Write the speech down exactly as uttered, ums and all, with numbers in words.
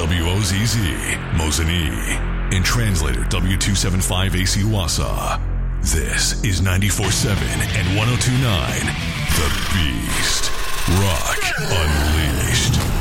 W O Z Z, Mosinee, and translator W two seventy-five A C Wassa. This is ninety-four point seven and one oh two point nine